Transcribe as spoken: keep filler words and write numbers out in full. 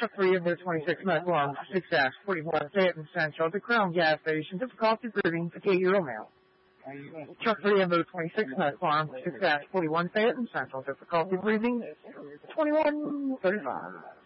Truck three of the twenty-six medical arm, six dash forty-one, Fayetteville Central, the Crown Gas Station, difficulty routing to K Euro Mail. Truck three of the twenty-six medical arm, six dash forty-one, Fayetteville Central, difficulty breathing, twenty-one thirty-five.